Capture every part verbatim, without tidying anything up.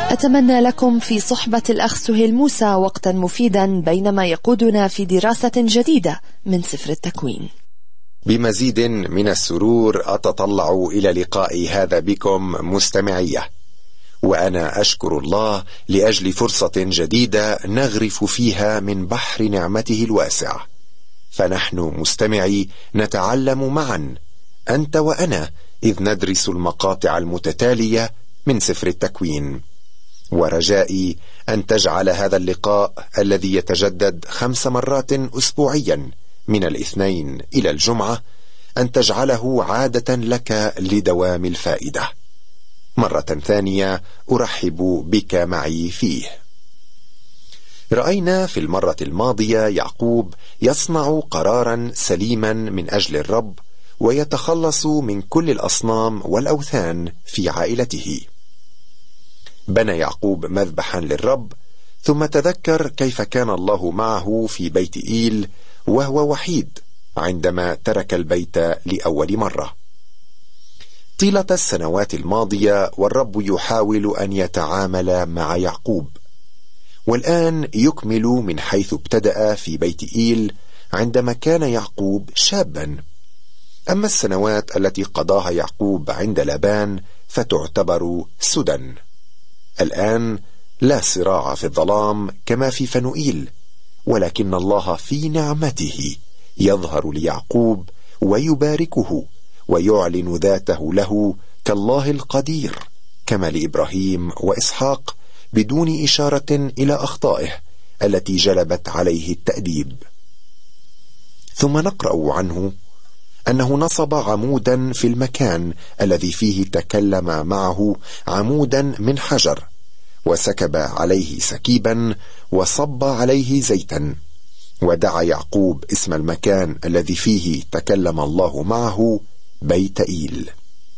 أتمنى لكم في صحبة الأخ سهيل موسى وقتا مفيدا بينما يقودنا في دراسة جديدة من سفر التكوين. بمزيد من السرور أتطلع إلى لقاء هذا بكم مستمعية، وأنا أشكر الله لأجل فرصة جديدة نغرف فيها من بحر نعمته الواسع، فنحن مستمعي نتعلم معا أنت وأنا إذ ندرس المقاطع المتتالية من سفر التكوين. ورجائي أن تجعل هذا اللقاء الذي يتجدد خمس مرات أسبوعيا من الاثنين إلى الجمعة أن تجعله عادة لك لدوام الفائدة. مرة ثانية أرحب بك معي فيه. رأينا في المرة الماضية يعقوب يصنع قرارا سليما من أجل الرب ويتخلص من كل الأصنام والأوثان في عائلته. بنى يعقوب مذبحا للرب، ثم تذكر كيف كان الله معه في بيت إيل وهو وحيد عندما ترك البيت لأول مرة. طيلة السنوات الماضية والرب يحاول أن يتعامل مع يعقوب، والآن يكمل من حيث ابتدأ في بيت إيل عندما كان يعقوب شابا. أما السنوات التي قضاها يعقوب عند لابان فتعتبر سدى. الآن لا صراع في الظلام كما في فنوئيل، ولكن الله في نعمته يظهر ليعقوب ويباركه ويعلن ذاته له كالله القدير، كما لإبراهيم وإسحاق، بدون إشارة إلى أخطائه التي جلبت عليه التأديب. ثم نقرأ عنه أنه نصب عمودا في المكان الذي فيه تكلم معه، عمودا من حجر، وسكب عليه سكيبا وصب عليه زيتا، ودعا يعقوب اسم المكان الذي فيه تكلم الله معه بيت إيل.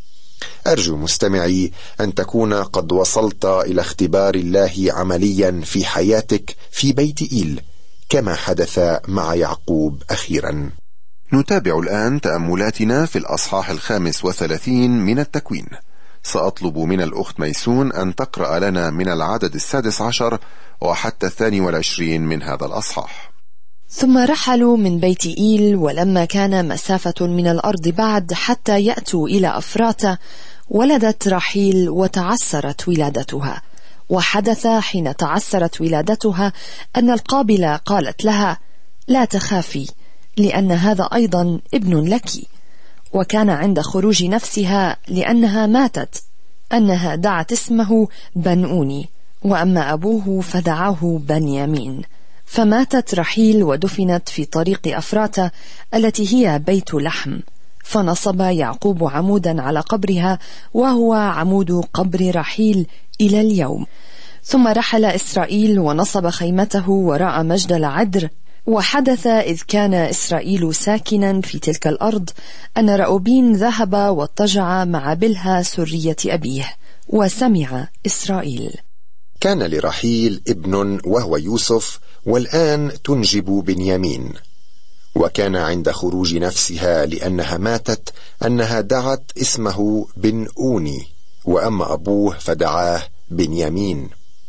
أرجو مستمعي أن تكون قد وصلت إلى اختبار الله عمليا في حياتك في بيت إيل كما حدث مع يعقوب أخيرا. نتابع الآن تأملاتنا في الأصحاح الخامس وثلاثين من التكوين. سأطلب من الأخت ميسون أن تقرأ لنا من العدد السادس عشر وحتى الثاني والعشرين من هذا الأصحاح. ثم رحلوا من بيت إيل، ولما كان مسافة من الأرض بعد حتى يأتوا إلى أفراته، ولدت راحيل وتعسرت ولادتها. وحدث حين تعسرت ولادتها أن القابلة قالت لها: لا تخافي، لأن هذا أيضا ابن لك. وكان عند خروج نفسها لأنها ماتت أنها دعت اسمه بنؤوني، وأما أبوه فدعاه بنيامين. فماتت رحيل ودفنت في طريق أفراته التي هي بيت لحم، فنصب يعقوب عمودا على قبرها، وهو عمود قبر رحيل إلى اليوم. ثم رحل إسرائيل ونصب خيمته وراء مجدل عدر. وحدث إذ كان إسرائيل ساكنا في تلك الأرض أن رأوبين ذهب واضطجع مع بلها سرية أبيه، وسمع إسرائيل. كان لرحيل ابن وهو يوسف، والآن تنجب بنيامين. وكان عند خروج نفسها لأنها ماتت أنها دعت اسمه بنؤوني، وأما أبوه فدعاه بنيامين.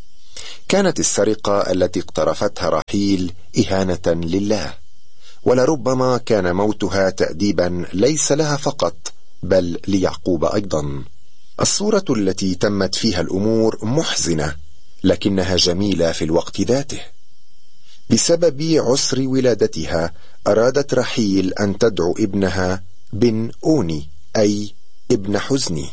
كانت السرقة التي اقترفتها رحيل إهانة لله، ولربما كان موتها تأديبا ليس لها فقط بل ليعقوب أيضا. الصورة التي تمت فيها الأمور محزنة، لكنها جميلة في الوقت ذاته. بسبب عسر ولادتها أرادت رحيل أن تدعو ابنها بنؤوني، أي ابن حزني.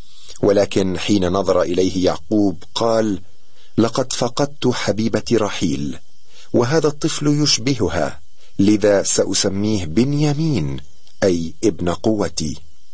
ولكن حين نظر إليه يعقوب قال: لقد فقدت حبيبتي رحيل، وهذا الطفل يشبهها، لذا سأسميه بنيامين، أي ابن قوتي.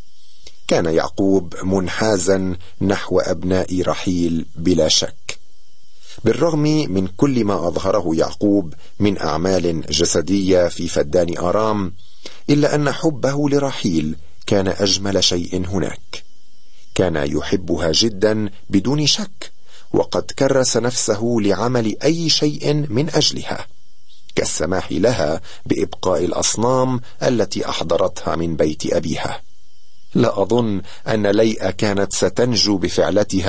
كان يعقوب منحازا نحو أبناء رحيل بلا شك. بالرغم من كل ما أظهره يعقوب من أعمال جسدية في فدان آرام، إلا أن حبه لرحيل كان أجمل شيء هناك. كان يحبها جدا بدون شك، وقد كرس نفسه لعمل أي شيء من أجلها، كالسماح لها بإبقاء الأصنام التي أحضرتها من بيت أبيها. لا أظن أن ليئة كانت ستنجو بفعلتها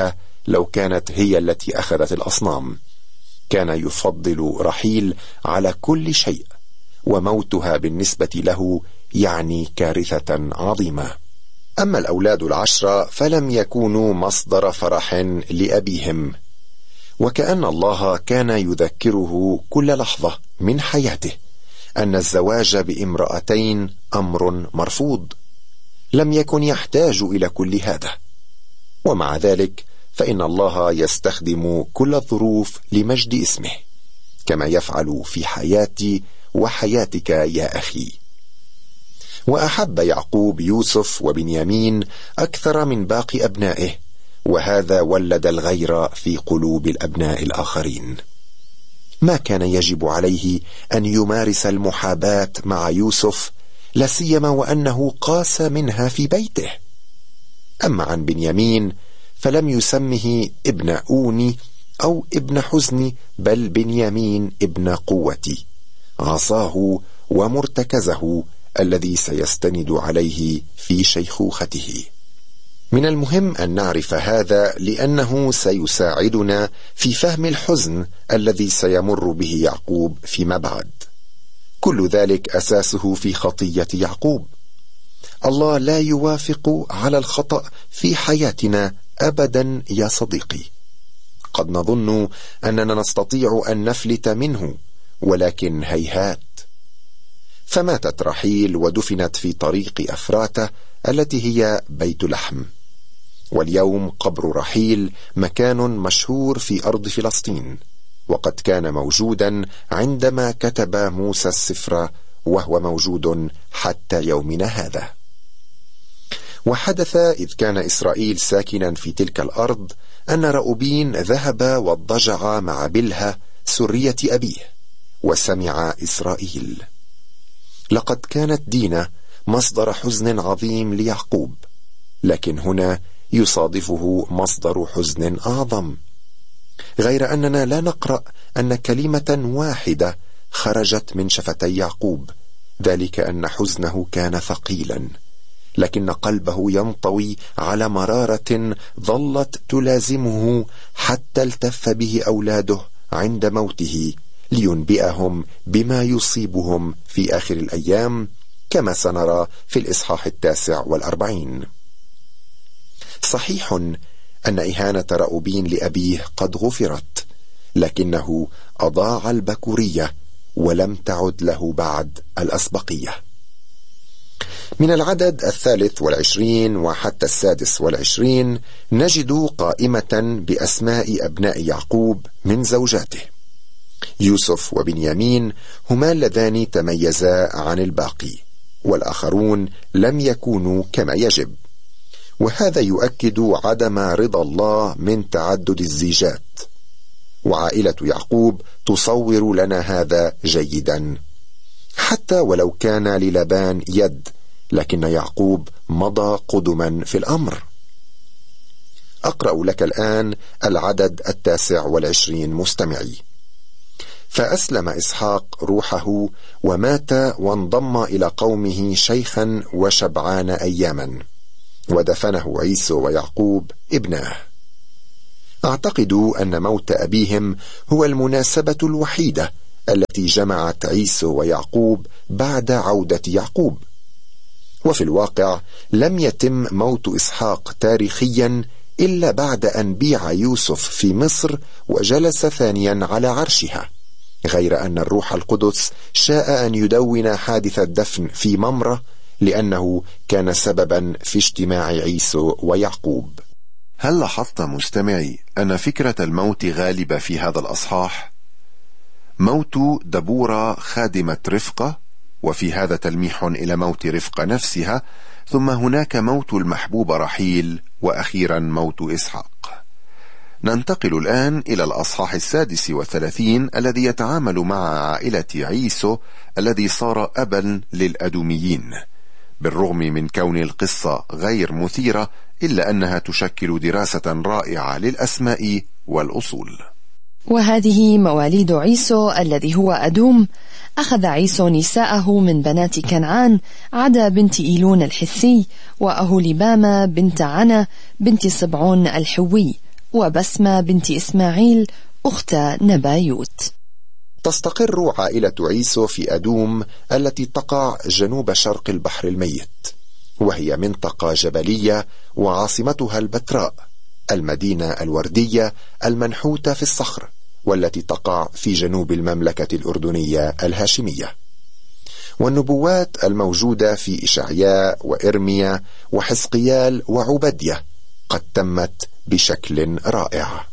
لو كانت هي التي أخذت الأصنام. كان يفضل رحيل على كل شيء، وموتها بالنسبة له يعني كارثة عظيمة. أما الأولاد العشرة فلم يكونوا مصدر فرح لأبيهم، وكأن الله كان يذكره كل لحظة من حياته أن الزواج بامرأتين أمر مرفوض. لم يكن يحتاج إلى كل هذا، ومع ذلك فإن الله يستخدم كل الظروف لمجد اسمه، كما يفعل في حياتي وحياتك يا أخي. وأحب يعقوب يوسف وبنيامين أكثر من باقي أبنائه، وهذا ولد الغيرة في قلوب الأبناء الآخرين. ما كان يجب عليه أن يمارس المحاباة مع يوسف، لا سيما وأنه قاس منها في بيته. أما عن بنيامين فلم يسمه ابن أوني أو ابن حزني، بل بنيامين ابن قوتي، عصاه ومرتكزه الذي سيستند عليه في شيخوخته. من المهم أن نعرف هذا، لأنه سيساعدنا في فهم الحزن الذي سيمر به يعقوب فيما بعد. كل ذلك أساسه في خطية يعقوب. الله لا يوافق على الخطأ في حياتنا أبدا يا صديقي. قد نظن أننا نستطيع أن نفلت منه، ولكن هيهات. فماتت رحيل ودفنت في طريق أفراتة التي هي بيت لحم، واليوم قبر رحيل مكان مشهور في أرض فلسطين، وقد كان موجودا عندما كتب موسى السفر، وهو موجود حتى يومنا هذا. وحدث إذ كان إسرائيل ساكنا في تلك الأرض أن رأوبين ذهب واضطجع مع بلها سرية أبيه، وسمع إسرائيل. لقد كانت دينا مصدر حزن عظيم ليعقوب، لكن هنا يصادفه مصدر حزن أعظم، غير أننا لا نقرأ أن كلمة واحدة خرجت من شفتي يعقوب، ذلك أن حزنه كان ثقيلا، لكن قلبه ينطوي على مرارة ظلت تلازمه حتى التف به أولاده عند موته، لينبئهم بما يصيبهم في آخر الأيام، كما سنرى في الإصحاح التاسع والأربعين. صحيح أن إهانة رأوبين لأبيه قد غفرت، لكنه أضاع البكورية ولم تعد له بعد الأسبقية. من العدد الثالث والعشرين وحتى السادس والعشرين نجد قائمة بأسماء أبناء يعقوب من زوجاته. يوسف وبنيامين هما اللذان تميزا عن الباقي، والآخرون لم يكونوا كما يجب، وهذا يؤكد عدم رضا الله من تعدد الزيجات. وعائلة يعقوب تصور لنا هذا جيدا، حتى ولو كان للابان يد، لكن يعقوب مضى قدما في الأمر. أقرأ لك الآن العدد التاسع والعشرين مستمعي. فأسلم إسحاق روحه ومات، وانضم إلى قومه شيخا وشبعان أياما، ودفنه عيسو ويعقوب ابناه. أعتقد أن موت أبيهم هو المناسبة الوحيدة التي جمعت عيسو ويعقوب بعد عودة يعقوب. وفي الواقع لم يتم موت إسحاق تاريخيا إلا بعد أن بيع يوسف في مصر وجلس ثانيا على عرشها، غير أن الروح القدس شاء أن يدون حادث الدفن في ممرة، لأنه كان سببا في اجتماع عيسو ويعقوب. هل لاحظت مستمعي أن فكرة الموت غالبة في هذا الأصحاح؟ موت دبورة خادمة رفقة، وفي هذا تلميح إلى موت رفقة نفسها، ثم هناك موت المحبوبة رحيل، وأخيرا موت إسحاق. ننتقل الآن إلى الأصحاح السادس والثلاثين الذي يتعامل مع عائلة عيسو الذي صار أبا للأدوميين. بالرغم من كون القصة غير مثيرة، إلا أنها تشكل دراسة رائعة للأسماء والأصول. وهذه مواليد عيسو الذي هو أدوم. أخذ عيسو نساءه من بنات كنعان، عدا بنت إيلون الحثي، وأهوليبامة بنت عنا بنت صبعون الحوي، وبسمة بنت إسماعيل أخت نبايوت. تستقر عائلة عيسو في أدوم التي تقع جنوب شرق البحر الميت، وهي منطقة جبلية وعاصمتها البتراء، المدينة الوردية المنحوتة في الصخر، والتي تقع في جنوب المملكة الأردنية الهاشمية. والنبوات الموجودة في إشعياء وإرميا وحزقيال وعبدية قد تمت بشكل رائع.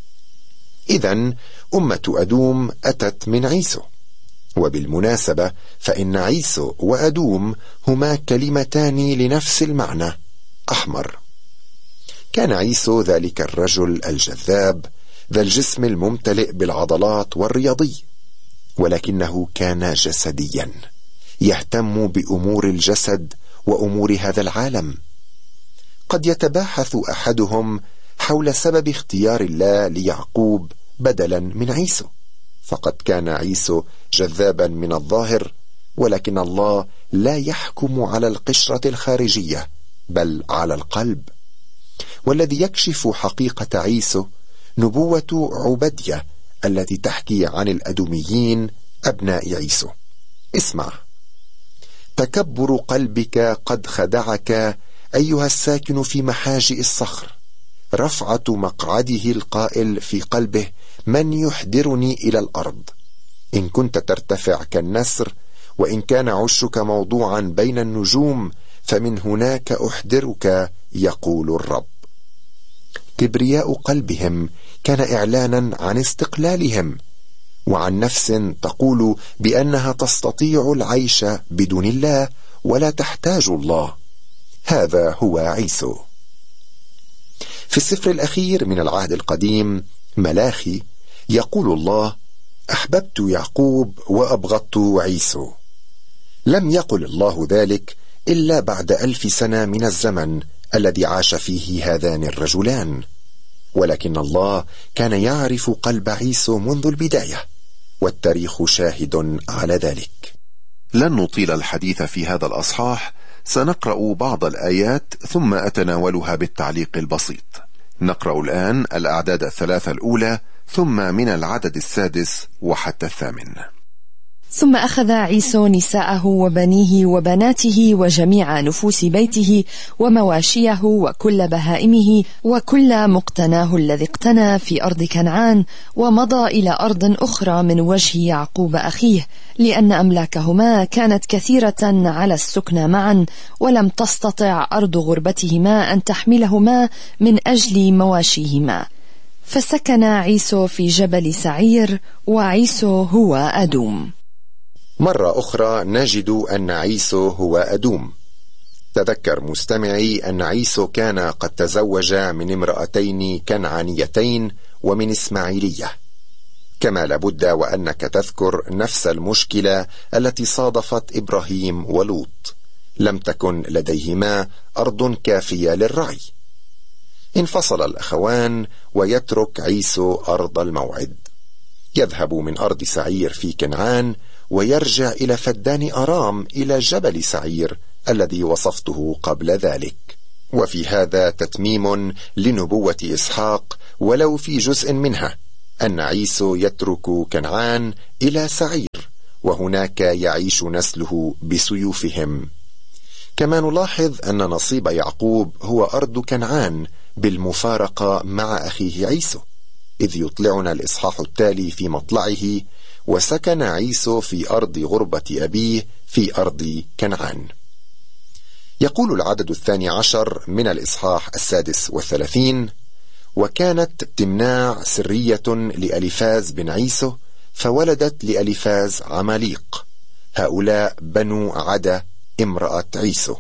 إذن أمة أدوم أتت من عيسو، وبالمناسبة فإن عيسو وأدوم هما كلمتان لنفس المعنى، أحمر. كان عيسو ذلك الرجل الجذاب ذا الجسم الممتلئ بالعضلات والرياضي، ولكنه كان جسديا يهتم بأمور الجسد وأمور هذا العالم. قد يتباحث أحدهم حول سبب اختيار الله ليعقوب بدلا من عيسو، فقد كان عيسو جذابا من الظاهر، ولكن الله لا يحكم على القشرة الخارجية بل على القلب. والذي يكشف حقيقة عيسو نبوة عبدية التي تحكي عن الأدوميين أبناء عيسو. اسمع: تكبر قلبك قد خدعك أيها الساكن في محاجئ الصخر، رفعة مقعده القائل في قلبه من يحضرني إلى الأرض. إن كنت ترتفع كالنسر، وإن كان عشك موضوعا بين النجوم، فمن هناك أحضرك يقول الرب. كبرياء قلبهم كان إعلانا عن استقلالهم، وعن نفس تقول بأنها تستطيع العيش بدون الله ولا تحتاج الله. هذا هو عيسو. في السفر الأخير من العهد القديم ملاخي يقول الله: أحببت يعقوب وأبغضت عيسو. لم يقل الله ذلك إلا بعد ألف سنة من الزمن الذي عاش فيه هذان الرجلان، ولكن الله كان يعرف قلب عيسو منذ البداية، والتاريخ شاهد على ذلك. لن نطيل الحديث في هذا الأصحاح، سنقرأ بعض الآيات ثم أتناولها بالتعليق البسيط. نقرأ الآن الأعداد الثلاثة الأولى، ثم من العدد السادس وحتى الثامن. ثم أخذ عيسو نساءه وبنيه وبناته وجميع نفوس بيته ومواشيه وكل بهائمه وكل مقتناه الذي اقتنى في أرض كنعان، ومضى إلى أرض أخرى من وجه يعقوب أخيه، لأن أملاكهما كانت كثيرة على السكنى معا، ولم تستطع أرض غربتهما أن تحملهما من أجل مواشيهما. فسكن عيسو في جبل سعير، وعيسو هو أدوم. مرة أخرى نجد أن عيسو هو أدوم. تذكر مستمعي أن عيسو كان قد تزوج من امرأتين كنعانيتين ومن إسماعيلية، كما لابد وأنك تذكر نفس المشكلة التي صادفت إبراهيم ولوط، لم تكن لديهما أرض كافية للرعي. انفصل الأخوان ويترك عيسو أرض الموعد، يذهب من أرض سعير في كنعان ويرجع إلى فدان أرام إلى جبل سعير الذي وصفته قبل ذلك. وفي هذا تتميم لنبوة إسحاق ولو في جزء منها، أن عيسو يترك كنعان إلى سعير، وهناك يعيش نسله بسيوفهم. كما نلاحظ أن نصيب يعقوب هو أرض كنعان بالمفارقة مع أخيه عيسو، إذ يطلعنا الإصحاح التالي في مطلعه: وسكن عيسو في أرض غربة أبيه في أرض كنعان. يقول العدد الثاني عشر من الإصحاح السادس والثلاثين: وكانت تمناع سرية لأليفاز بن عيسو، فولدت لأليفاز عماليق، هؤلاء بنو عدا امرأة عيسو.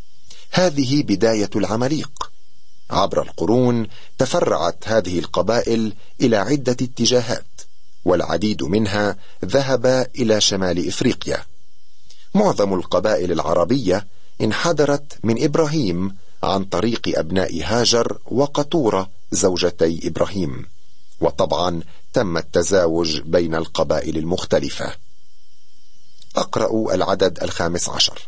هذه بداية العماليق. عبر القرون تفرعت هذه القبائل إلى عدة اتجاهات، والعديد منها ذهب إلى شمال إفريقيا. معظم القبائل العربية انحدرت من إبراهيم عن طريق أبناء هاجر وقطورة زوجتي إبراهيم، وطبعا تم التزاوج بين القبائل المختلفة. أقرأ العدد الخامس عشر: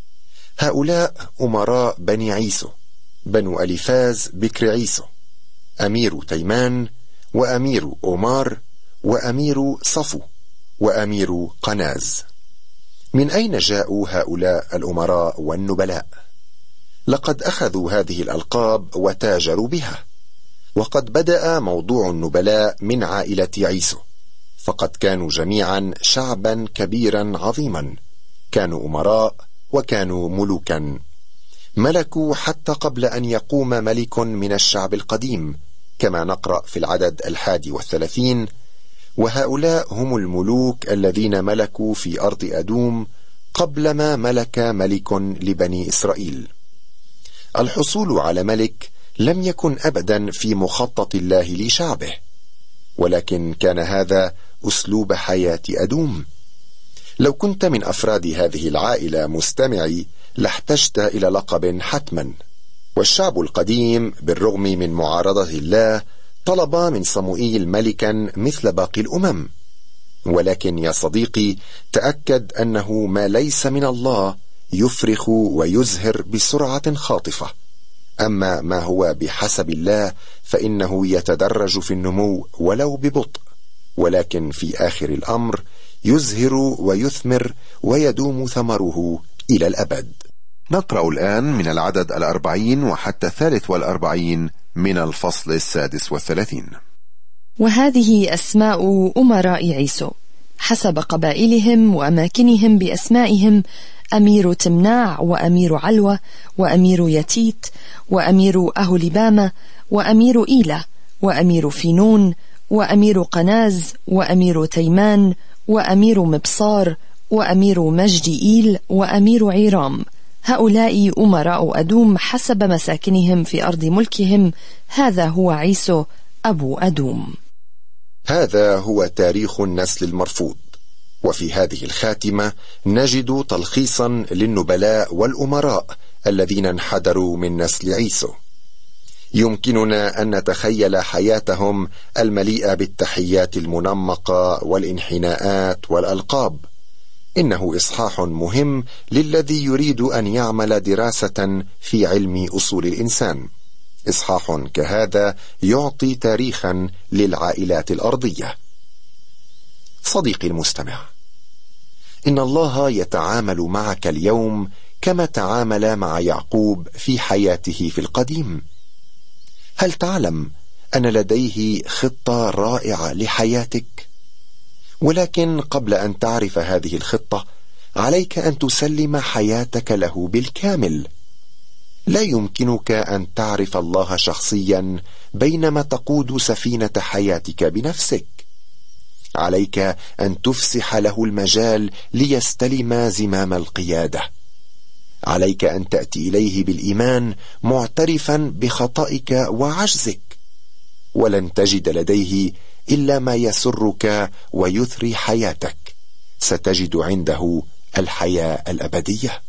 هؤلاء أمراء بني عيسو، بنو أليفاز بكر عيسو، أمير تيمان، وأمير أومار، وأمير صفو، وأمير قناز. من أين جاءوا هؤلاء الأمراء والنبلاء؟ لقد أخذوا هذه الألقاب وتاجروا بها. وقد بدأ موضوع النبلاء من عائلة عيسو، فقد كانوا جميعا شعبا كبيرا عظيما، كانوا أمراء وكانوا ملوكا، ملكوا حتى قبل أن يقوم ملك من الشعب القديم، كما نقرأ في العدد الحادي والثلاثين: وهؤلاء هم الملوك الذين ملكوا في أرض أدوم قبلما ملك ملك لبني إسرائيل. الحصول على ملك لم يكن أبدا في مخطط الله لشعبه، ولكن كان هذا أسلوب حياة أدوم. لو كنت من أفراد هذه العائلة مستمعي لاحتجت إلى لقب حتما. والشعب القديم بالرغم من معارضة الله طلب من صموئيل ملكا مثل باقي الأمم. ولكن يا صديقي، تأكد أنه ما ليس من الله يفرخ ويزهر بسرعة خاطفة، أما ما هو بحسب الله فإنه يتدرج في النمو ولو ببطء، ولكن في آخر الأمر يزهر ويثمر ويدوم ثمره إلى الأبد. نقرأ الآن من العدد الأربعين وحتى الثالث والأربعين من الفصل السادس والثلاثين. وهذه أسماء أمراء عيسو حسب قبائلهم وأماكنهم بأسمائهم: أمير تمناع، وأمير علوة، وأمير يتيت، وأمير أهولبامة، وأمير إيلة، وأمير فينون، وأمير قناز، وأمير تيمان، وأمير مبصار، وأمير مجدئيل، وأمير عيرام. هؤلاء أمراء أدوم حسب مساكنهم في أرض ملكهم. هذا هو عيسو أبو أدوم. هذا هو تاريخ النسل المرفوض. وفي هذه الخاتمة نجد تلخيصا للنبلاء والأمراء الذين انحدروا من نسل عيسو. يمكننا أن نتخيل حياتهم المليئة بالتحيات المنمقة والانحناءات والألقاب. إنه إصحاح مهم للذي يريد أن يعمل دراسة في علم أصول الإنسان. إصحاح كهذا يعطي تاريخا للعائلات الأرضية. صديقي المستمع، إن الله يتعامل معك اليوم كما تعامل مع يعقوب في حياته في القديم. هل تعلم أن لديه خطة رائعة لحياتك؟ ولكن قبل أن تعرف هذه الخطة عليك أن تسلم حياتك له بالكامل. لا يمكنك أن تعرف الله شخصيا بينما تقود سفينة حياتك بنفسك. عليك أن تفسح له المجال ليستلم زمام القيادة. عليك أن تأتي إليه بالإيمان معترفا بخطئك وعجزك، ولن تجد لديه إلا ما يسرك ويثري حياتك. ستجد عنده الحياة الأبدية،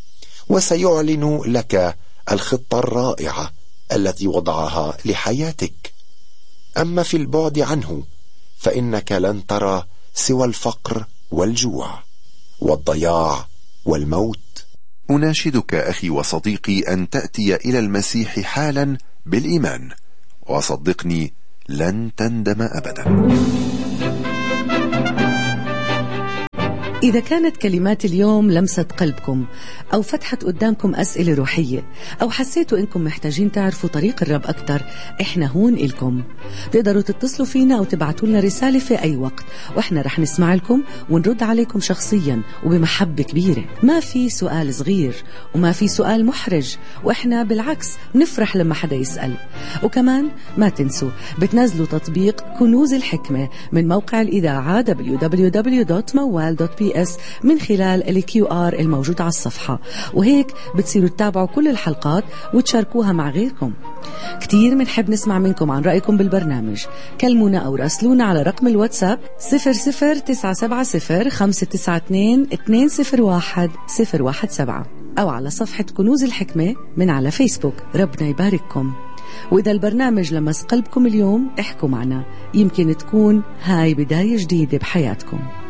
وسيعلن لك الخطة الرائعة التي وضعها لحياتك. أما في البعد عنه فإنك لن ترى سوى الفقر والجوع والضياع والموت. أناشدك أخي وصديقي أن تأتي إلى المسيح حالا بالإيمان، وصدقني لن تندم أبدا. إذا كانت كلمات اليوم لمست قلبكم أو فتحت قدامكم أسئلة روحية أو حسيتوا إنكم محتاجين تعرفوا طريق الرب أكتر، إحنا هون إلكم. تقدروا تتصلوا فينا أو تبعتوا لنا رسالة في أي وقت، وإحنا رح نسمع لكم ونرد عليكم شخصيا وبمحبة كبيرة. ما في سؤال صغير وما في سؤال محرج، وإحنا بالعكس نفرح لما حدا يسأل. وكمان ما تنسوا بتنزلوا تطبيق كنوز الحكمة من موقع الإذاعة دبليو دبليو دبليو دوت موال دوت بي اس من خلال الكيو آر الموجود على الصفحة، وهيك بتصيروا تتابعوا كل الحلقات وتشاركوها مع غيركم. كتير منحب نسمع منكم عن رأيكم بالبرنامج. كلمونا أو راسلونا على رقم الواتساب صفر صفر تسعة سبعة صفر خمسة تسعة اثنين اثنين صفر واحد صفر واحد سبعة، أو على صفحة كنوز الحكمة من على فيسبوك. ربنا يبارككم. وإذا البرنامج لمس قلبكم اليوم احكوا معنا، يمكن تكون هاي بداية جديدة بحياتكم.